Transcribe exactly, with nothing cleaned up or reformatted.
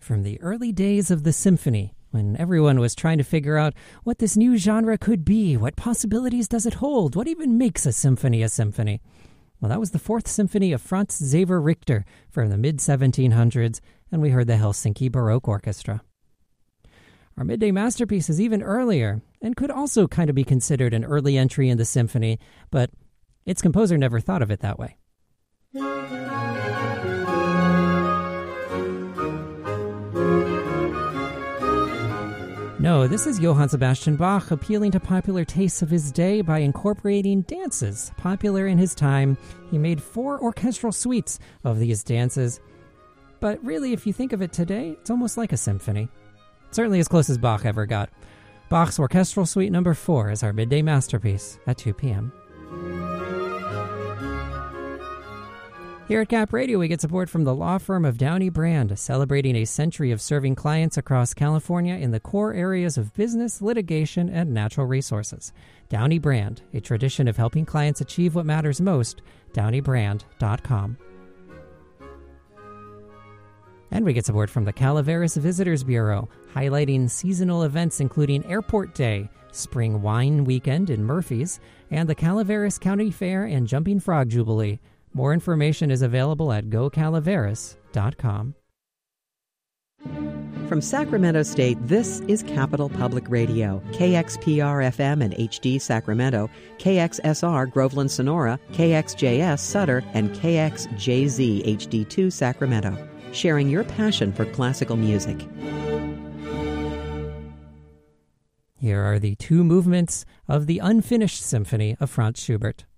from the early days of the symphony, when everyone was trying to figure out what this new genre could be, what possibilities does it hold, what even makes a symphony a symphony. Well, that was the Fourth Symphony of Franz Xaver Richter from the mid seventeen hundreds, and we heard the Helsinki Baroque Orchestra. Our midday masterpiece is even earlier, and could also kind of be considered an early entry in the symphony, but its composer never thought of it that way. No, this is Johann Sebastian Bach appealing to popular tastes of his day by incorporating dances popular in his time. He made four orchestral suites of these dances. But really, if you think of it today, it's almost like a symphony. Certainly as close as Bach ever got. Bach's Orchestral Suite number four is our midday masterpiece at two p.m. Here at Gap Radio, we get support from the law firm of Downey Brand, celebrating a century of serving clients across California in the core areas of business, litigation, and natural resources. Downey Brand, a tradition of helping clients achieve what matters most, downey brand dot com. And we get support from the Calaveras Visitors Bureau, highlighting seasonal events including Airport Day, Spring Wine Weekend in Murphy's, and the Calaveras County Fair and Jumping Frog Jubilee. More information is available at go calaveras dot com. From Sacramento State, this is Capital Public Radio, K X P R F M and H D Sacramento, K X S R Groveland Sonora, K X J S Sutter, and K X J Z H D two Sacramento, sharing your passion for classical music. Here are the two movements of the Unfinished Symphony of Franz Schubert.